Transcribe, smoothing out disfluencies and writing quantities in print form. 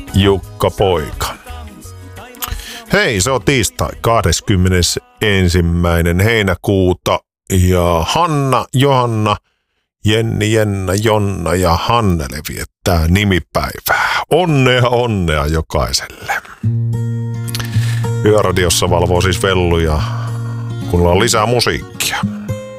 Jukka poika. Hei, se on tiistai 21. heinäkuuta ja Hanna, Johanna, Jenni, Jenna, Jonna ja Hannele viettää nimipäivää. Onnea jokaiselle. Yöradiossa valvoo siis Vellu ja kun on lisää musiikkia.